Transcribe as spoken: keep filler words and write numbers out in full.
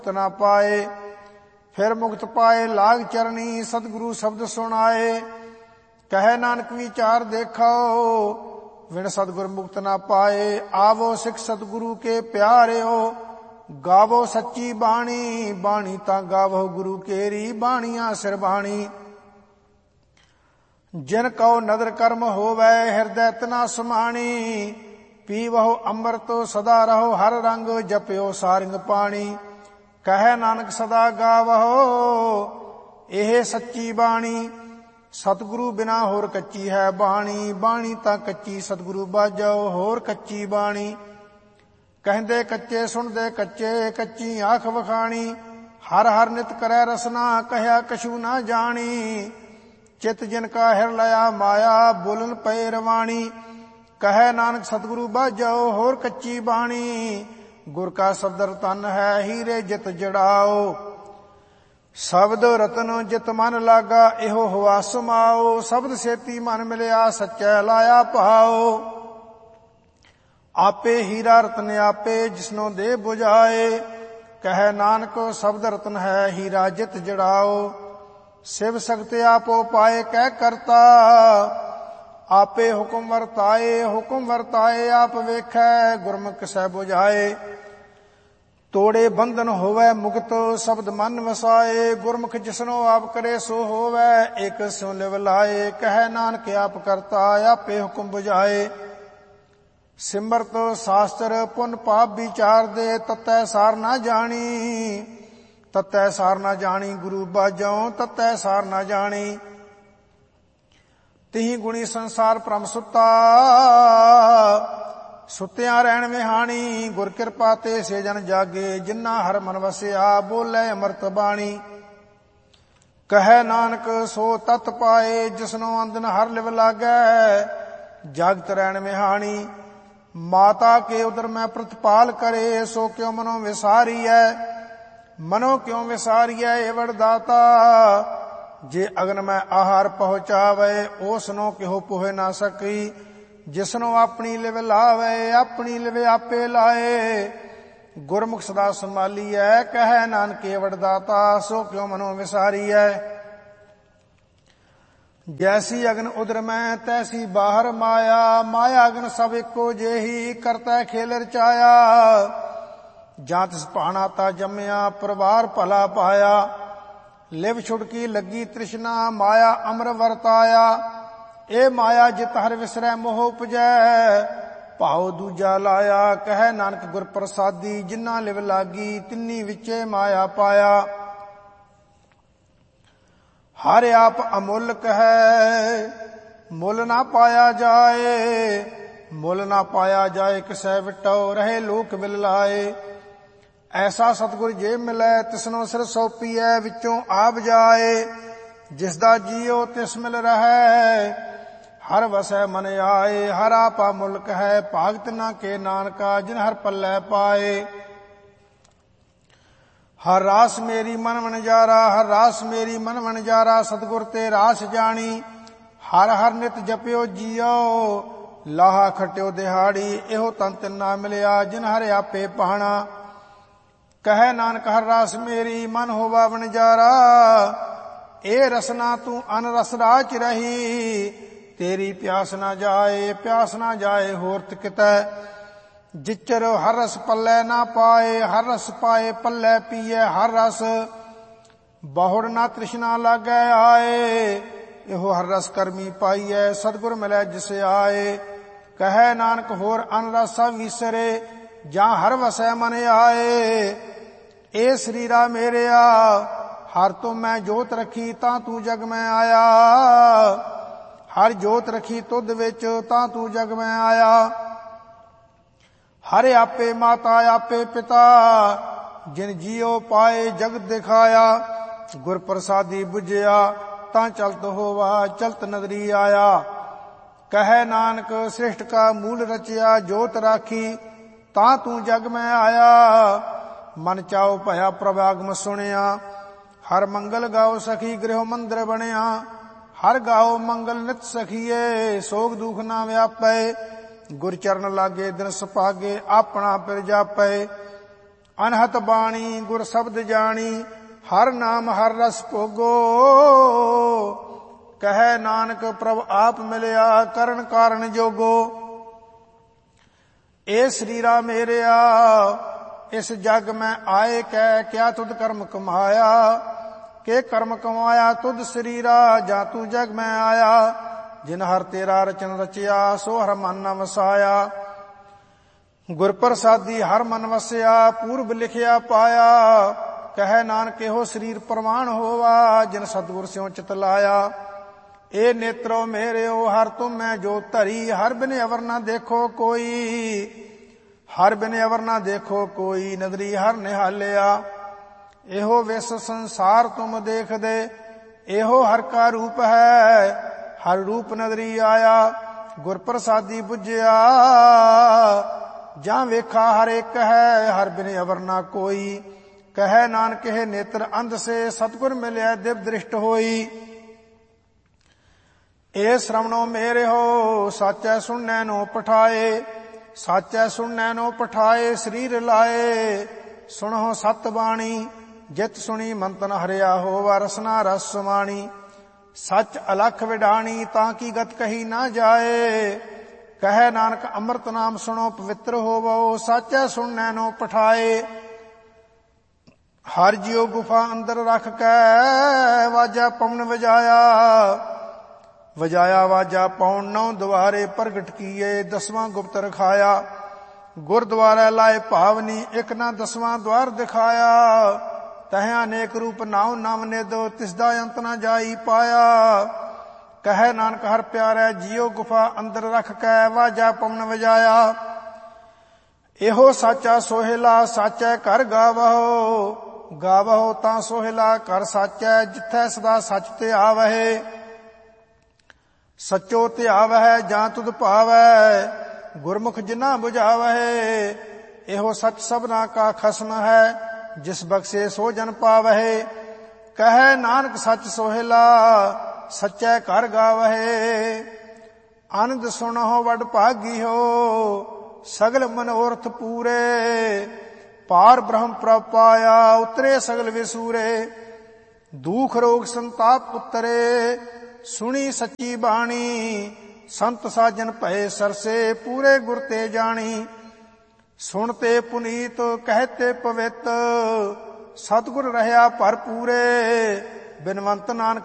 ना पाए। फिर मुक्त पाए लाग चरनी सतगुरु शब्द सुनाए। कहे नानक विचार देखो विण सतगुर मुक्त ना पाए। आवो सिख सतगुरु के प्यारे हो गावो सच्ची बाणी। बाणी ता गावो गुरु केरी बाणियां सिर बाणी। जिन कहो नदर कर्म होवै हृदय तना समाणी। पीवहो अमृत सदा रहो हर रंग जपियो सारंग पाणी। कहे नानक सदा गावहो एह सच्ची बाणी। सतगुरु बिना होर कच्ची है बाणी। बाणी तां कच्ची सतगुरु बाजो होर कच्ची बाणी। कहंदे कच्चे सुनदे कच्चे कच्ची आंख वखाणी। हर हर नित करै रसना कहया कछु ना जानी। चित जिनका हिर लया माया बोलन पए रवाणी। कहे नानक सतगुरु बाजो होर कच्ची बाणी। गुर का शब्द रतन है हीरे जित जड़ाओ। शब्द रतन जित मन लागा एहो हुआ समाओ। शब्द सेती मन मिलया सच्चै लाया पाओ। आपे हीरा रतन आपे जिसनो दे बुझाए। कहे नानक शब्द रतन है हीरा जित जड़ाओ। शिव शक्ति आपो पाए कह करता। आपे हुक्म वरताए हुक्म वरताए आप वेखै गुरमुख सह बुझाए। तोड़े बंधन होवै मुक्त शब्द मन वसाए। गुरमुख जिसनो आप करे सो होवै एक स्यों लिव लाए। कहे नानक आप करता आपे हुक्म बुझाए। सिमरत शास्त्र पुन पाप विचार दे ततै सार ना जानी। ततै सार ना जानी गुरु बाजों ततै सार ना जानी। तिही गुणी संसार परम सुता सुत्या रहन विहाणी। गुर कृपा ते से जन जागे जिन्ना हर मन वसिया बोले अमृत बाणी। कहे नानक सो तत पाए जिसनो अंदन हर लिव लागै जागत रहन विहाणी। माता के उदर में प्रतिपाल करे सो क्यों मनो विसारियै। मनो क्यों विसारियै एवड़ दाता। जे अगन में आहार पहुंचावे ओसनो किहो पोहे ना सकी। जिसनो अपनी लिव लावे अपनी लिव आपे लाए। गुरमुख सदा संभालियै कहे नानक एवड़ दाता सो क्यों मनो विसारियै। जैसी अग्न उदर में तैसी बाहर माया। माया अग्न सब एको जेही करता खेल रचाया। जां तिस भाना ता जम्मया परिवार भला पाया। लिव छुड़की लगी तृष्णा माया अमर वरताया। ए माया जित हर विसरै मोह उपजै भाव दूजा लाया। कहे नानक गुर प्रसादी जिन्ना लिव लागी तिन्नी विचे माया पाया। हर आप अमुल्क है मुल ना पाया जाए। मुल ना पाया जाए किसै विटो रहे लोक बिल लाए। ऐसा सतगुर जे मिलै तिसनो सिर सौंपीਐ विचों आप जाए। जिसदा जियो तिस मिल रहै हर वसै मन आए। हर आपा मुल्क है भागत ना के नानका जिन हर पल्लै पाए। हर रास मेरी मन वनजारा हर रास मेरी मन वनजारा। सतगुर ते रास जानी हर हर नित जपियो जियो। लाहा खटियो दिहाड़ी एहो तन तिन्ना मिलिया जिन हर आपे पाहना। कहे नानक हर रास मेरी मन होवा वनजारा। ए रसना तू अन रस राच रही। तेरी प्यास ना जाए प्यास ना जाए होरत कितै। जिचर हर रस पल्लै ना पाए हर रस पाए पल्लै पीए हर रस। बहुड़ ना तृष्णा लागै आए एहो हर रस करमी पाईऐ। सतगुर मिलै जिस आए। कहे नानक होर अन रस विसरे जां हर वसै मन आए। ए शरीरा मेरेया हर तो मैं जोत रखी तां तू जग में आया। हर जोत रखी तुध विच तां तू जग में आया। हर आपे माता आपे पिता जिन जियो पाए जगत दिखाया। गुर प्रसादी बुझिया तां चलत होवा चलत नगरी आया। कहे नानक सृष्ट का मूल रचिया जोत राखी तां तू जग में आया। मन चाओ भया प्रभागम सुनिया हर मंगल गाओ सखी गृह मंदिर बनिया। हर गाओ मंगल नित सखीए सोग दुख ना व्यापै। गुर चरण लागे दिन सुभागे अपना पिर जापै। ਅਨਹਤ ਬਾਣੀ ਗੁਰ ਸ਼ਬਦ ਜਾਣੀ, ਹਰ ਨਾਮ ਹਰ ਰਸ ਭੋਗੋ। ਕਹੈ ਨਾਨਕ ਪ੍ਰਭ ਆਪ ਮਿਲਿਆ, ਕਰਨ ਕਾਰਨ ਜੋਗੋ। ਏ ਸਰੀਰਾ ਮੇਰਿਆ ਇਸ ਜਗ ਮੈਂ ਆਏ ਕੈ, ਕਿਆ ਤੁਧ ਕਰਮ ਕਮਾਇਆ। ਕੇ ਕਰਮ ਕਮਾਇਆ ਤੁਧ ਸਰੀਰਾ, ਜਾਂ ਤੂੰ ਜਗ ਮੈਂ ਆਇਆ। ਜਿਨ ਹਰ ਤੇਰਾ ਰਚਨ ਰਚਿਆ, ਸੋ ਹਰ ਮਨ ਨ ਵਸਾਇਆ। ਗੁਰ ਪ੍ਰਸਾਦੀ ਹਰ ਮਨ ਵਸਿਆ, ਪੂਰਬ ਲਿਖਿਆ ਪਾਇਆ। ਕਹੈ ਨਾਨਕ ਇਹੋ ਸਰੀਰ ਪ੍ਰਮਾਣ ਹੋਵਾ, ਜਿਨ ਸਤਿਗੁਰ ਸਿਉ ਚਿਤ ਲਾਇਆ। ਏ ਨੇਤਰੋ ਮੇਰਿਓ ਹਰ ਤੁਮ ਮੈਂ ਜੋ ਧਰੀ, ਹਰ ਬਿਨ ਅਵਰ ਨਾ ਦੇਖੋ ਕੋਈ। ਹਰ ਬਿਨ ਅਵਰ ਨਾ ਦੇਖੋ ਕੋਈ, ਨਦਰੀ ਹਰ ਨਿਹਾਲਿਆ। ਇਹੋ ਵਿਸ ਸੰਸਾਰ ਤੁਮ ਦੇਖਦੇ, ਇਹੋ ਹਰ ਕਾ ਰੂਪ ਹੈ। ਹਰ ਰੂਪ ਨਦਰੀ ਆਇਆ, ਗੁਰ ਪ੍ਰਸਾਦੀ ਬੁਝਿਆ। ਜਾਂ ਵੇਖਾ ਹਰ ਇੱਕ ਹੈ, ਹਰ ਬਿਨ ਅਵਰ ਨਾ ਕੋਈ। ਕਹੈ ਨਾਨਕ ਇਹ ਨੇਤਰ ਅੰਧ ਸੇ, ਸਤਿਗੁਰ ਮਿਲਿਆ ਦਿਵ ਦ੍ਰਿਸ਼ਟ ਹੋਈ। ਏ ਸ਼ਰਵਣੋ ਮੇਰਿਓ ਸਾਚੈ ਸੁਣਨੈ ਨੋ ਪਠਾਏ। ਸਾਚੈ ਸੁਣਨੈ ਨੋ ਪਠਾਏ, ਸਰੀਰ ਲਾਏ। ਸੁਣੋ ਸਤ ਬਾਣੀ, ਜਿਤ ਸੁਣੀ ਮੰਤਨ ਹਰਿਆ ਹੋਵਾ, ਰਸਨਾ ਰਸ ਸਮਾਣੀ। ਸੱਚ ਅਲਖ ਵਿਡਾਣੀ, ਤਾਂ ਕੀ ਗਤ ਕਹੀ ਨਾ ਜਾਏ। ਕਹੈ ਨਾਨਕ ਅੰਮ੍ਰਿਤ ਨਾਮ ਸੁਣੋ ਪਵਿੱਤਰ ਹੋਵੋ, ਸਾਚੈ ਸੁਣਨੈ ਨੋ ਪਠਾਏ। ਹਰ ਜਿਉ ਗੁਫਾ ਅੰਦਰ ਰਖ ਕੈ, ਵਾਜਾ ਪਵਨ ਵਜਾਇਆ। ਵਜਾਇਆ ਵਾਜਾ ਪੌਣ ਨੌ ਦੁਆਰੇ, ਪ੍ਰਗਟ ਕੀਏ ਦਸਵਾਂ ਗੁਪਤ ਰਖਾਇਆ। ਗੁਰਦੁਆਰਾ ਲਾਏ ਭਾਵਨੀ, ਇੱਕ ਨਾ ਦਸਵਾਂ ਦੁਆਰ ਦਿਖਾਇਆ। ਤਹਿ ਅਨੇਕ ਰੂਪ ਨਾਉ ਨਵ ਨਿਧ, ਤਿਸਦਾ ਅੰਤ ਨਾ ਜਾਈ ਪਾਇਆ। ਕਹੈ ਨਾਨਕ ਹਰ ਪਿਆਰੈ ਜੀਉ ਗੁਫਾ ਅੰਦਰ ਰਖ ਕੈ, ਵਾਜਾ ਪਵਨ ਵਜਾਇਆ। ਇਹੋ ਸਾਚਾ ਸੋਹਿਲਾ, ਸਾਚੈ ਘਰ ਗਾਵਹੁ। ਗਾਵਹੁ ਤਾਂ ਸੋਹਿਲਾ ਘਰ ਸਾਚੈ, ਜਿੱਥੈ ਸਦਾ ਸੱਚ ਤੇ ਆਵਹਿ। ਸੱਚੋ ਧਿਆਵਹਿ ਜਾਂ ਤੁਧ ਭਾਵੈ, ਗੁਰਮੁਖ ਜਿਨਾ ਬੁਝਾਵਹਿ। ਇਹੋ ਸੱਚ ਸਭਨਾ ਕਾ ਖਸਮ ਹੈ, ਜਿਸ ਬਖਸ਼ੇ ਸੋ ਜਨ ਪਾਵਹਿ। ਕਹੈ ਨਾਨਕ ਸੱਚ ਸੋਹਿਲਾ, ਸੱਚੈ ਘਰ ਗਾਵਹਿ। ਆਨੰਦ ਸੁਣਹੁ ਵਡ ਭਾਗੀਓ, ਸਗਲ ਮਨੋਰਥ ਪੂਰੇ। ਪਾਰ ਬ੍ਰਹਮ ਪ੍ਰਭ ਪਾਇਆ, ਉਤਰੇ ਸਗਲ ਵਿਸੂਰੇ। ਦੁਖ ਰੋਗ ਸੰਤਾਪ ਉਤਰੇ, ਸੁਣੀ ਸੱਚੀ ਬਾਣੀ। ਸੰਤ ਸਾਜਨ ਭਏ ਸਰਸੇ, ਪੂਰੇ ਗੁਰ ਤੇ ਜਾਣੀ। ਸੁਣਤੇ ਪੁਨੀਤ ਕਹਤੇ ਪਵਿੱਤ, ਸਤਿਗੁਰ ਰਹਿਆ ਭਰਪੂਰੇ। ਬਿਨਵੰਤ ਨਾਨਕ